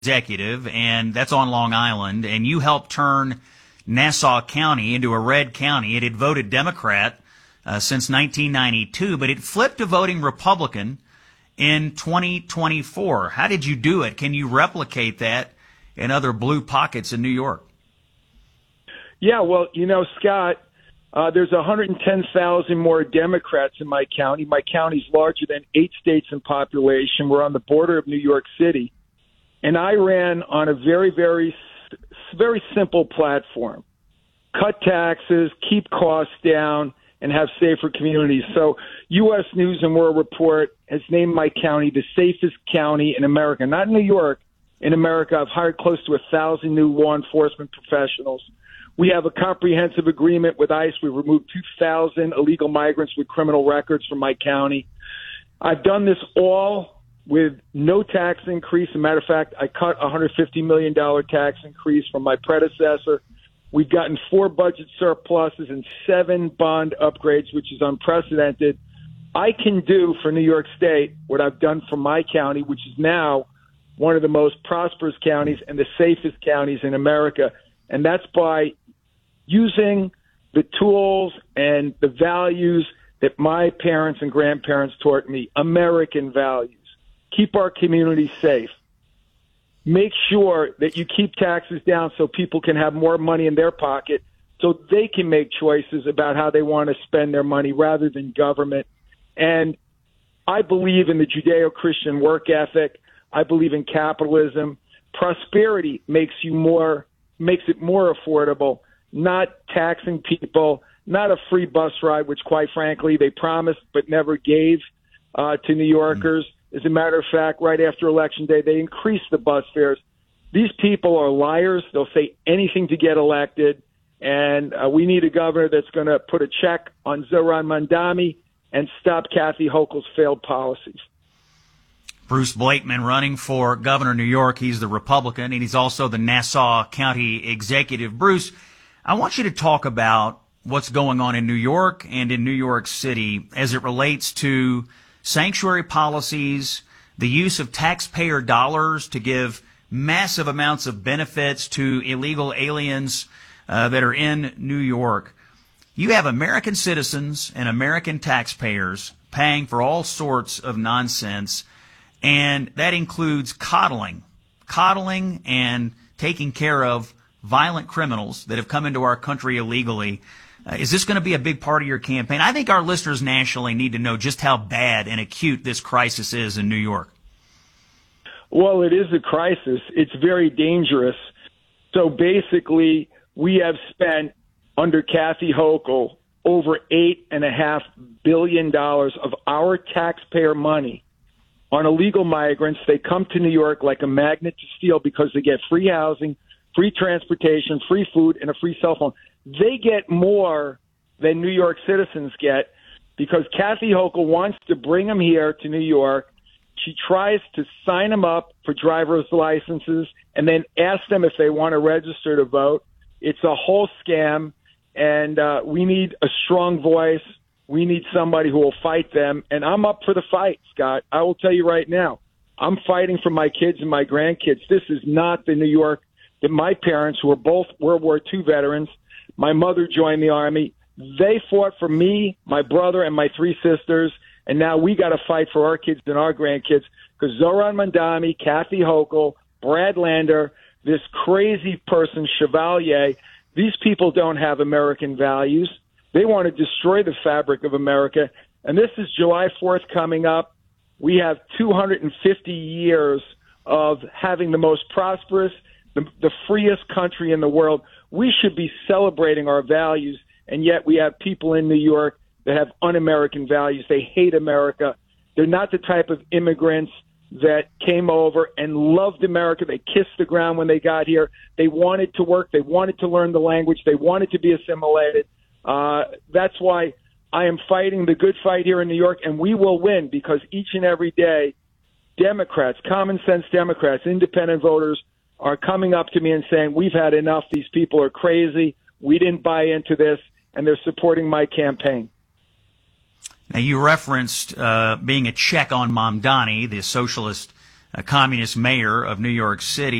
executive, and that's on Long Island, and you helped turn Nassau County into a red county. It had voted Democrat since 1992, but it flipped to voting Republican in 2024. How did you do it? Can you replicate that in other blue pockets in New York? Yeah, well, Scott, there's 110,000 more Democrats in my county. My county's larger than 8 states in population. We're on the border of New York City. And I ran on a very, very, very simple platform. Cut taxes, keep costs down, and have safer communities. So U.S. News and World Report has named my county the safest county in America. Not in New York, in America. I've hired close to 1,000 new law enforcement professionals. We have a comprehensive agreement with ICE. We removed 2,000 illegal migrants with criminal records from my county. I've done this all with no tax increase. As a matter of fact, I cut a $150 million tax increase from my predecessor. We've gotten 4 budget surpluses and 7 bond upgrades, which is unprecedented. I can do for New York State what I've done for my county, which is now one of the most prosperous counties and the safest counties in America. And that's by using the tools and the values that my parents and grandparents taught me, American values. Keep our community safe. Make sure that you keep taxes down so people can have more money in their pocket so they can make choices about how they want to spend their money rather than government. And I believe in the Judeo-Christian work ethic. I believe in capitalism. Prosperity makes it more affordable, not taxing people, not a free bus ride, which quite frankly they promised but never gave to New Yorkers. As a matter of fact, right after Election Day, they increased the bus fares. These people are liars. They'll say anything to get elected. And we need a governor that's going to put a check on Zohran Mamdani and stop Kathy Hochul's failed policies. Bruce Blakeman running for governor of New York. He's the Republican, and he's also the Nassau County executive. Bruce, I want you to talk about what's going on in New York and in New York City as it relates to sanctuary policies, the use of taxpayer dollars to give massive amounts of benefits to illegal aliens that are in New York. You have American citizens and American taxpayers paying for all sorts of nonsense, and that includes coddling and taking care of violent criminals that have come into our country illegally. Is this going to be a big part of your campaign? I think our listeners nationally need to know just how bad and acute this crisis is in New York. Well, it is a crisis. It's very dangerous. So basically, we have spent under Kathy Hochul over $8.5 billion of our taxpayer money on illegal migrants. They come to New York like a magnet to steal because they get free housing, free transportation, free food, and a free cell phone. They get more than New York citizens get because Kathy Hochul wants to bring them here to New York. She tries to sign them up for driver's licenses and then ask them if they want to register to vote. It's a whole scam, and we need a strong voice. We need somebody who will fight them, and I'm up for the fight, Scott. I will tell you right now, I'm fighting for my kids and my grandkids. This is not the New York that my parents, who were both World War II veterans, my mother joined the Army. They fought for me, my brother, and my 3 sisters, and now we got to fight for our kids and our grandkids because Zohran Mamdani, Kathy Hochul, Brad Lander, this crazy person, Chevalier, these people don't have American values. They want to destroy the fabric of America. And this is July 4th coming up. We have 250 years of having the most prosperous, the freest country in the world. We should be celebrating our values, and yet we have people in New York that have un-American values. They hate America. They're not the type of immigrants that came over and loved America. They kissed the ground when they got here. They wanted to work. They wanted to learn the language. They wanted to be assimilated. That's why I am fighting the good fight here in New York, and we will win because each and every day, Democrats, common sense Democrats, independent voters are coming up to me and saying, we've had enough. These people are crazy. We didn't buy into this, and they're supporting my campaign. Now, you referenced being a check on Mamdani, the socialist communist mayor of New York City.